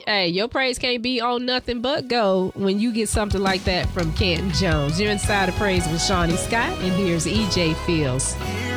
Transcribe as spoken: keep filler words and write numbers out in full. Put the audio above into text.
Hey, your praise can't be on nothing but gold when you get something like that from Canton Jones. You're inside of Praise with Shawnee Scott, and here's E J Fields.